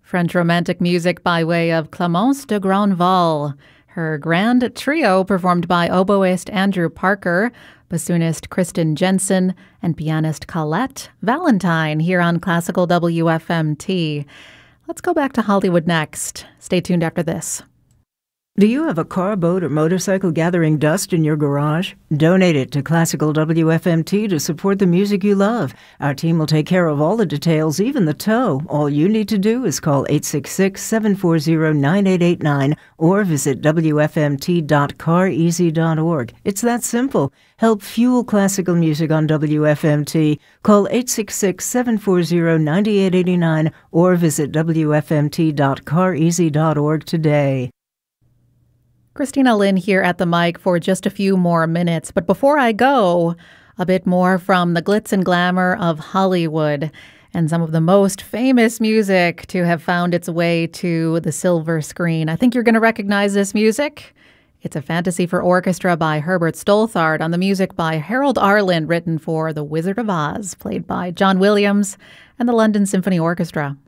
French romantic music by way of Clémence de Grandval. Her grand trio performed by oboist Andrew Parker, bassoonist Kristen Jensen, and pianist Colette Valentine here on Classical WFMT. Let's go back to Hollywood next. Stay tuned after this. Do you have a car, boat, or motorcycle gathering dust in your garage? Donate it to Classical WFMT to support the music you love. Our team will take care of all the details, even the tow. All you need to do is call 866-740-9889 or visit wfmt.careasy.org. It's that simple. Help fuel classical music on WFMT. Call 866-740-9889 or visit wfmt.careasy.org today. Christina Lynn here at the mic for just a few more minutes. But before I go, a bit more from the glitz and glamour of Hollywood and some of the most famous music to have found its way to the silver screen. I think you're going to recognize this music. It's a fantasy for orchestra by Herbert Stolthart on the music by Harold Arlen, written for The Wizard of Oz, played by John Williams and the London Symphony Orchestra.